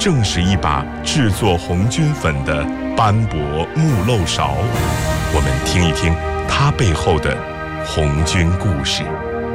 正是一把制作红军粉的斑驳木漏勺。我们听一听它背后的红军故事。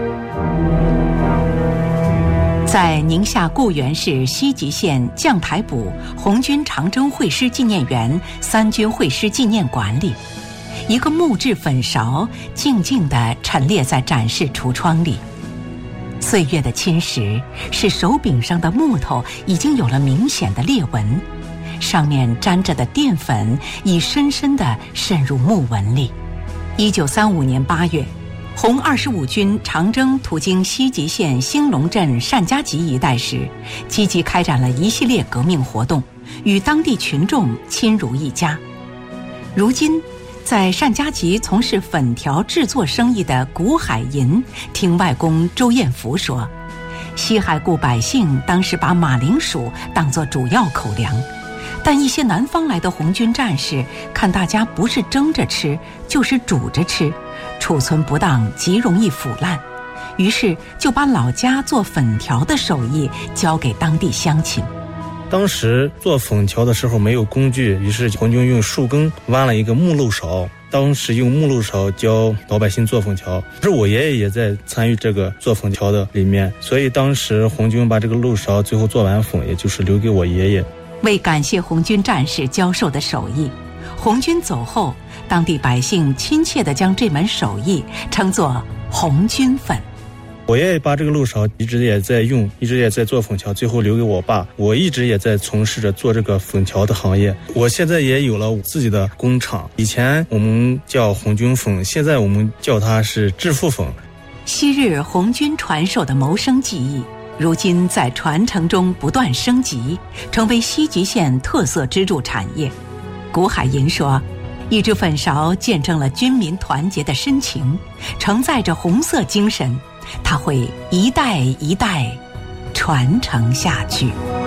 在宁夏固原市西吉县将台堡红军长征会师纪念园三军会师纪念馆里，一个木质粉勺静静地陈列在展示橱窗里。岁月的侵蚀使手柄上的木头已经有了明显的裂纹，上面沾着的淀粉已深深地渗入木纹里。1935年8月，红25军长征途经西吉县兴隆镇单家集一带时，积极开展了一系列革命活动，与当地群众亲如一家。如今在单家集从事粉条制作生意的古海银听外公周彦福说，西海固百姓当时把马铃薯当作主要口粮，但一些南方来的红军战士看大家不是蒸着吃就是煮着吃，储存不当极容易腐烂，于是就把老家做粉条的手艺交给当地乡亲。 当时做粉条的时候没有工具，于是红军用树根挖了一个木漏勺，当时用木漏勺教老百姓做粉条。是我爷爷也在参与这个做粉条的里面，所以当时红军把这个漏勺最后做完粉，也就是留给我爷爷。 为感谢红军战士教授的手艺，红军走后，当地百姓亲切地将这门手艺称作红军粉。 我爷爷把这个漏勺一直也在用，一直也在做粉条，最后留给我爸。我一直也在从事着做这个粉条的行业。我现在也有了自己的工厂，以前我们叫红军粉，现在我们叫它是致富粉。 昔日红军传授的谋生技艺，如今在传承中不断升级，成为西吉县特色支柱产业。古海银说，一只粉勺见证了军民团结的深情，承载着红色精神，它会一代一代传承下去。